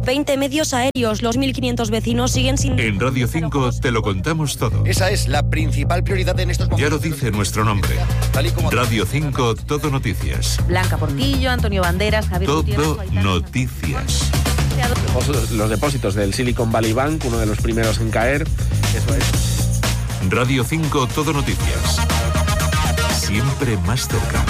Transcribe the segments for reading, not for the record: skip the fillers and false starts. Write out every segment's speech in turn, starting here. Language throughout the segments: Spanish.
20 medios aéreos, los 1.500 vecinos siguen sin... En Radio 5 te lo contamos todo. Esa es la principal prioridad en estos momentos. Ya lo dice nuestro nombre. Radio 5, Todo Noticias. Blanca Portillo, Antonio Banderas, Javier Todo Gutiérrez, Noticias. Los depósitos del Silicon Valley Bank, uno de los primeros en caer. Eso es. Radio 5, Todo Noticias. Siempre más cerca.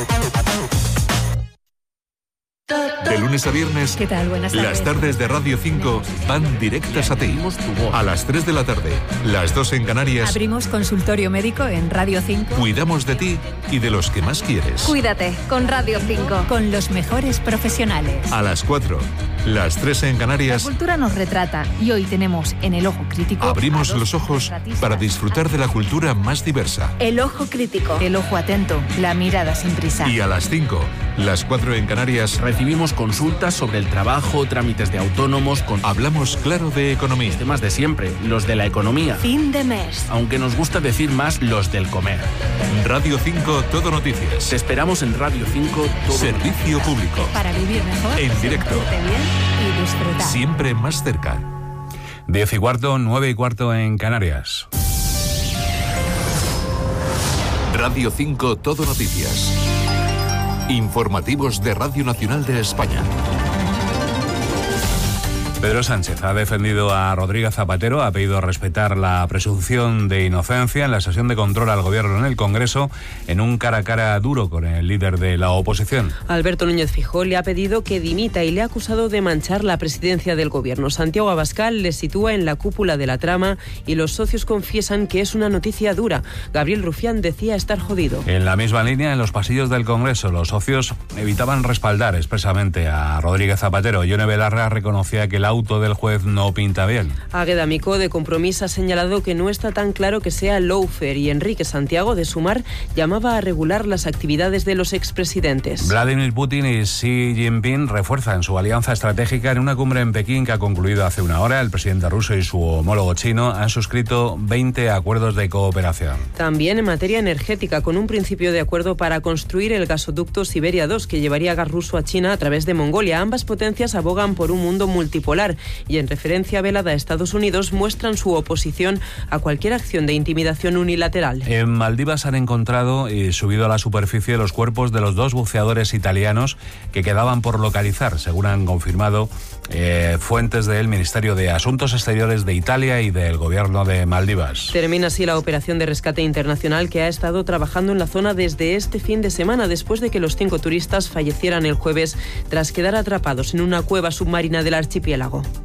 De lunes a viernes, ¿Qué tal? Buenas tardes. las tardes de Radio 5 van directas a ti. A las 3 de la tarde, las 2 en Canarias, Abrimos consultorio médico en Radio 5 cuidamos de ti y de los que más quieres. Cuídate con Radio 5. con los mejores profesionales. A las 4, las 3 en La Canarias, cultura nos retrata y hoy tenemos en El Ojo Crítico abrimos a dos los ojos retratistas. para disfrutar de la cultura más diversa. El Ojo Crítico. El ojo atento, la mirada sin prisa. Y a las 5, las 4 en Canarias, Recibimos consultas sobre el trabajo, trámites de autónomos, con hablamos claro de economía. temas de siempre, los de la economía. Fin de mes. Aunque nos gusta decir más los del comer. Radio 5, Todo Noticias. Te esperamos en Radio 5 todo. Servicio público. Para vivir mejor, En directo. sentirte bien y disfrutar. Siempre más cerca. 10:15, 9:15 en Canarias. Radio 5, Todo Noticias. Informativos de Radio Nacional de España. Pedro Sánchez ha defendido a Rodríguez Zapatero, ha pedido respetar la presunción de inocencia en la sesión de control al gobierno en el Congreso, en un cara a cara duro con el líder de la oposición. Alberto Núñez Feijóo le ha pedido que dimita y le ha acusado de manchar la presidencia del gobierno. Santiago Abascal le sitúa en la cúpula de la trama y los socios confiesan que es una noticia dura. Gabriel Rufián decía estar jodido. En la misma línea, en los pasillos del Congreso, los socios evitaban respaldar expresamente a Rodríguez Zapatero. Yone Belarra reconocía que el auto del juez no pinta bien. Águeda Micó de Compromís ha señalado que no está tan claro que sea lawfare y Enrique Santiago de Sumar llamaba a regular las actividades de los expresidentes. Vladimir Putin y Xi Jinping refuerzan su alianza estratégica en una cumbre en Pekín que ha concluido hace una hora. El presidente ruso y su homólogo chino han suscrito 20 acuerdos de cooperación. También en materia energética, con un principio de acuerdo para construir el gasoducto Siberia 2, que llevaría gas ruso a China a través de Mongolia. Ambas potencias abogan por un mundo multipolar y, en referencia velada a Estados Unidos, muestran su oposición a cualquier acción de intimidación unilateral. En Maldivas han encontrado y subido a la superficie los cuerpos de los 2 buceadores italianos que quedaban por localizar, según han confirmado fuentes del Ministerio de Asuntos Exteriores de Italia y del Gobierno de Maldivas. Termina así la operación de rescate internacional que ha estado trabajando en la zona desde este fin de semana, después de que los 5 turistas fallecieran el jueves tras quedar atrapados en una cueva submarina del archipiélago.